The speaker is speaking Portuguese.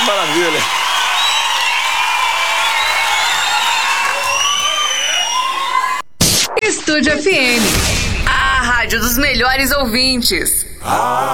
maravilha. Estúdio FM, a rádio dos melhores ouvintes.